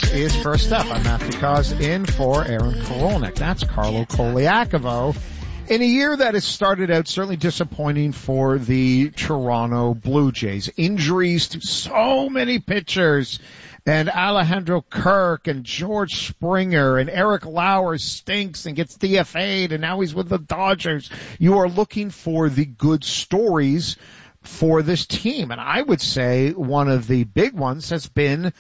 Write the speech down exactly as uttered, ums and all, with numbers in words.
is First Up. I'm Matthew Cause in for Aaron Korolnik. That's Carlo Colaiacovo. In a year that has started out certainly disappointing for the Toronto Blue Jays. Injuries to so many pitchers. And Alejandro Kirk and George Springer and Eric Lauer stinks and gets D F A'd and now he's with the Dodgers. You are looking for the good stories for this team. And I would say one of the big ones has been